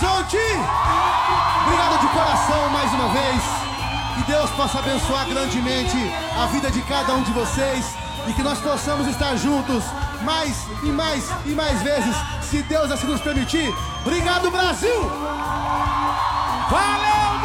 Horizonte! Obrigado de coração mais uma vez. Que Deus possa abençoar grandemente a vida de cada um de vocês e que nós possamos estar juntos mais e mais e mais vezes, se Deus assim nos permitir. Obrigado, Brasil! Valeu!